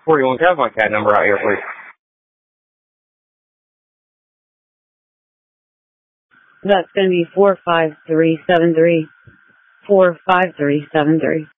41, can I have my CAD number out here, please? That's going to be 45373. 45373.